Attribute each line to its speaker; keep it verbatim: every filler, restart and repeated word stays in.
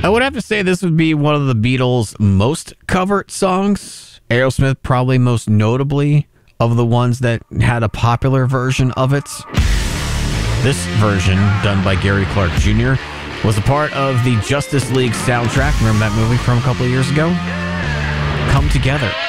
Speaker 1: I would have to say this would be one of the Beatles' most covered songs. Aerosmith probably most notably of the ones that had a popular version of it. This version, done by Gary Clark Junior, was a part of the Justice League soundtrack. Remember that movie from a couple of years ago? Come Together.